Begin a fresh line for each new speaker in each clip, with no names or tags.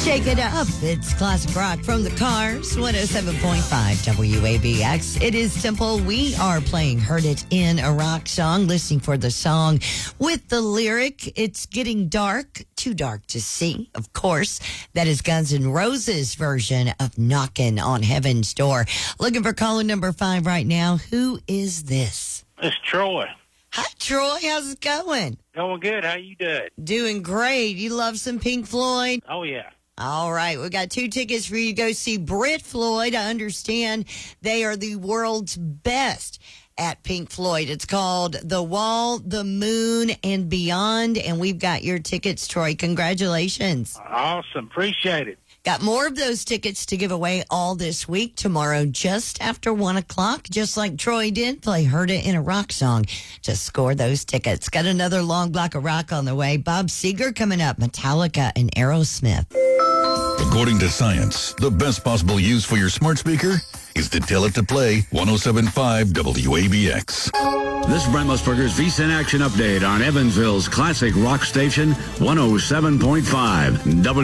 Shake it up. It's classic rock from the Cars, 107.5 WABX. It is simple. We are playing Heard It in a Rock Song, listening for the song with the lyric, It's Getting Dark, Too Dark to See. Of course, that is Guns N' Roses' version of Knockin' on Heaven's Door. Looking for caller number 5 right now. Who is this?
It's Troy.
Hi, Troy. How's it going?
Going good. How you doing?
Doing great. You love some Pink Floyd?
Oh, yeah.
All right, we got 2 tickets for you to go see Brit Floyd. I understand they are the world's best at Pink Floyd. It's called The Wall, the Moon, and Beyond, and we've got your tickets, Troy. Congratulations.
Awesome. Appreciate it.
Got more of those tickets to give away all this week. Tomorrow, just after 1 o'clock, just like Troy did, play Heard It in a Rock Song to score those tickets. Got another long block of rock on the way. Bob Seger coming up, Metallica and Aerosmith.
According to science, the best possible use for your smart speaker is to tell it to play 107.5 WABX.
This is Brent Musburger's VSiN Action Update on Evansville's classic rock station, 107.5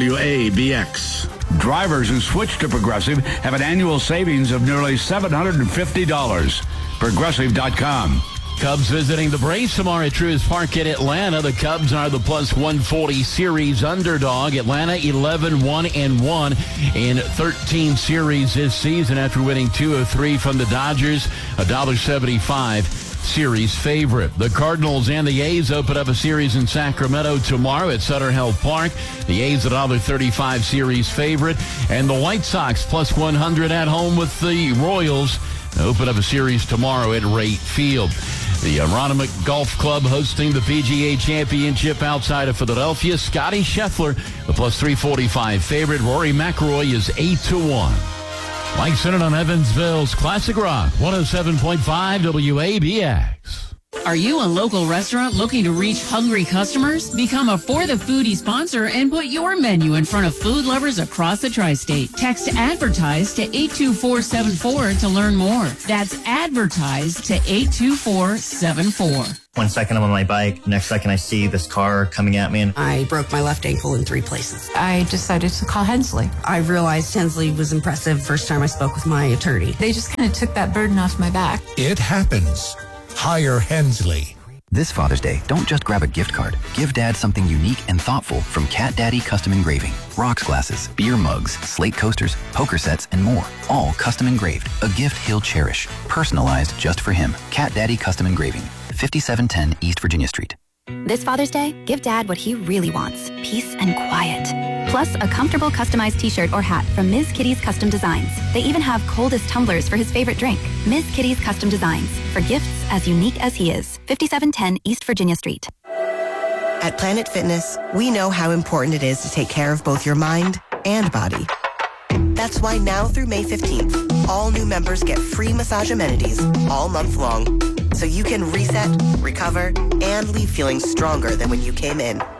WABX. Drivers who switch to Progressive have an annual savings of nearly $750. Progressive.com.
Cubs visiting the Braves tomorrow at Truist Park in Atlanta. The Cubs are the plus 140 series underdog. Atlanta 11-1-1 in 13 series this season after winning 2 of 3 from the Dodgers. $1.75 series favorite. The Cardinals and the A's open up a series in Sacramento tomorrow at Sutter Health Park. The A's $1.35 series favorite. And the White Sox plus 100 at home with the Royals. Open up a series tomorrow at Rate Field. The Aronimink Golf Club hosting the PGA Championship outside of Philadelphia. Scotty Scheffler, the plus 345 favorite. Rory McIlroy is 8-1. Mike Sennett on Evansville's Classic Rock, 107.5 WABX.
Are you a local restaurant looking to reach hungry customers? Become a For the Foodie sponsor and put your menu in front of food lovers across the tri-state. Text ADVERTISE to 82474 to learn more. That's ADVERTISE to 82474.
1 second I'm on my bike, next second I see this car coming at me. And
I broke my left ankle in 3 places.
I decided to call Hensley.
I realized Hensley was impressive first time I spoke with my attorney.
They just kind of took that burden off my back.
It happens. Hire Hensley.
This Father's Day, don't just grab a gift card. Give Dad something unique and thoughtful from Cat Daddy Custom Engraving. Rocks glasses, beer mugs, slate coasters, poker sets, and more. All custom engraved. A gift he'll cherish. Personalized just for him. Cat Daddy Custom Engraving. 5710 East Virginia Street.
This Father's Day, give Dad what he really wants, peace and quiet. Plus, a comfortable customized t-shirt or hat from Ms. Kitty's Custom Designs. They even have coldest tumblers for his favorite drink. Ms. Kitty's Custom Designs, for gifts as unique as he is. 5710 East Virginia Street.
At Planet Fitness, we know how important it is to take care of both your mind and body. That's why now through May 15th, all new members get free massage amenities all month long. So you can reset, recover, and leave feeling stronger than when you came in.